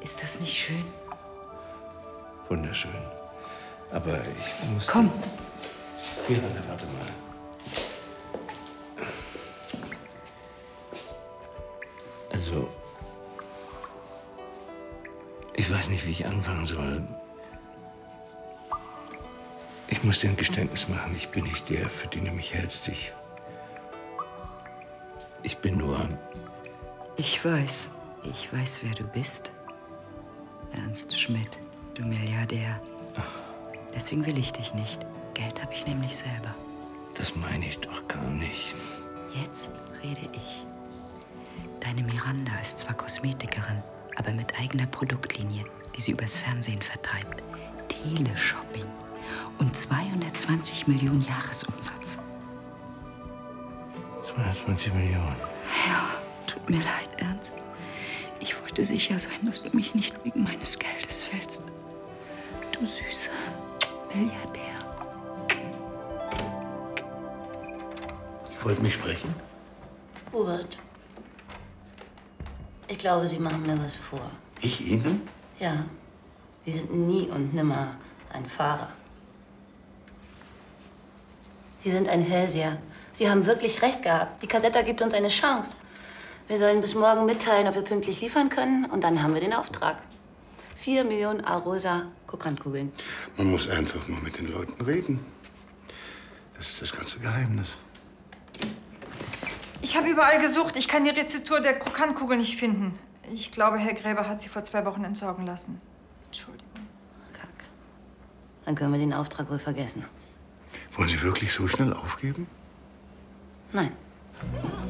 Ist das nicht schön? Wunderschön. Aber ich muss... Komm. Miranda, warte mal. Also... Ich weiß nicht, wie ich anfangen soll. Ich muss dir ein Geständnis machen. Ich bin nicht der, für den du mich hältst. Ich bin nur... Ich weiß, wer du bist. Ernst Schmidt, du Milliardär. Deswegen will ich dich nicht. Geld habe ich nämlich selber. Das meine ich doch gar nicht. Jetzt rede ich. Deine Miranda ist zwar Kosmetikerin, aber mit eigener Produktlinie, die sie übers Fernsehen vertreibt. Teleshopping. Und 220 Millionen Jahresumsatz. 220 Millionen? Ja, tut mir leid, Ernst. Ich wollte sicher sein, dass du mich nicht wegen meines Geldes willst. Du süßer Milliardär. Sie wollten mich sprechen? Hubert, ich glaube, Sie machen mir was vor. Ich Ihnen? Ja, Sie sind nie und nimmer ein Fahrer. Sie sind ein Hellseher. Sie haben wirklich recht gehabt. Die Casetta gibt uns eine Chance. Wir sollen bis morgen mitteilen, ob wir pünktlich liefern können. Und dann haben wir den Auftrag. 4 Millionen Arosa Kokrankugeln. Man muss einfach nur mit den Leuten reden. Das ist das ganze Geheimnis. Ich habe überall gesucht. Ich kann die Rezeptur der Krokantkugel nicht finden. Ich glaube, Herr Gräber hat sie vor 2 Wochen entsorgen lassen. Entschuldigung. Kack. Dann können wir den Auftrag wohl vergessen. Wollen Sie wirklich so schnell aufgeben? Nein.